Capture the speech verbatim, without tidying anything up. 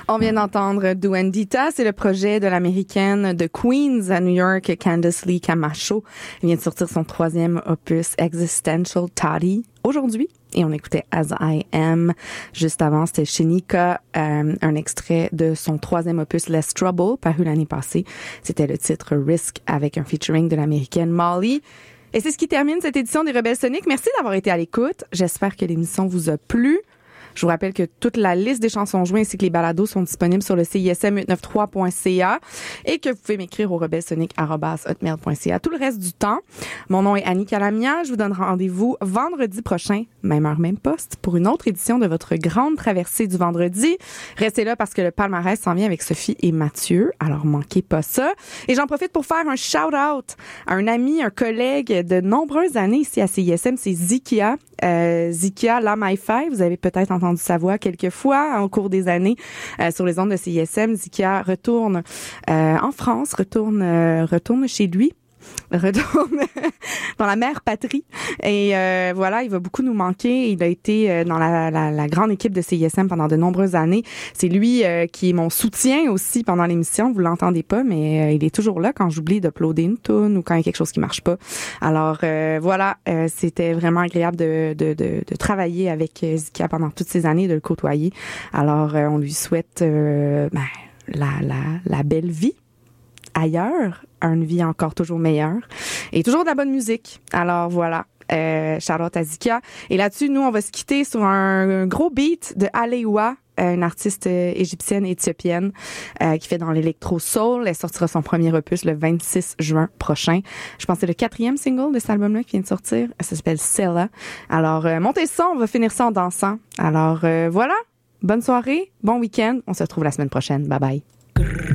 On vient d'entendre Duendita, c'est le projet de l'américaine de Queens à New York, Candice Lee Camacho. Elle vient de sortir son troisième opus Existential Toddy aujourd'hui. Et on écoutait As I Am. Juste avant, c'était Shenika, euh, un extrait de son troisième opus Less Trouble, paru l'année passée. C'était le titre Risk avec un featuring de l'américaine Molly. Et c'est ce qui termine cette édition des Rebelles Soniques. Merci d'avoir été à l'écoute. J'espère que l'émission vous a plu. Je vous rappelle que toute la liste des chansons jouées ainsi que les balados sont disponibles sur le C I S M huit neuf trois point C A et que vous pouvez m'écrire au rebellesonic arobase hotmail point C A tout le reste du temps. Mon nom est Annie Calamia. Je vous donne rendez-vous vendredi prochain, même heure, même poste, pour une autre édition de votre grande traversée du vendredi. Restez là parce que le palmarès s'en vient avec Sophie et Mathieu. Alors, manquez pas ça. Et j'en profite pour faire un shout-out à un ami, un collègue de nombreuses années ici à C I S M. C'est Zikia. Euh, Zikia Lamai-Fay. Vous avez peut-être entendu sa voix quelques fois au cours des années euh, sur les ondes de C I S M. Zikia retourne euh, en France, retourne euh, retourne chez lui, retourne dans la mère patrie et euh, voilà, il va beaucoup nous manquer. Il a été euh, dans la, la, la grande équipe de C I S M pendant de nombreuses années. C'est lui euh, qui est mon soutien aussi pendant l'émission. Vous l'entendez pas, mais euh, il est toujours là quand j'oublie d'uploader une tune ou quand il y a quelque chose qui marche pas. Alors euh, voilà, euh, c'était vraiment agréable de, de, de, de travailler avec Zikia pendant toutes ces années, de le côtoyer. Alors euh, on lui souhaite euh, ben, la, la, la belle vie ailleurs, une vie encore toujours meilleure et toujours de la bonne musique. Alors voilà, euh, Charlotte Azika. Et là-dessus, nous, on va se quitter sur un, un gros beat de Alewa, une artiste égyptienne éthiopienne euh, qui fait dans l'électro-soul. Elle sortira son premier opus le vingt-six juin prochain. Je pense que c'est le quatrième single de cet album-là qui vient de sortir. Ça s'appelle Sella. Alors, euh, montez ça, on va finir ça en dansant. Alors, euh, voilà. Bonne soirée, bon week-end. On se retrouve la semaine prochaine. Bye bye.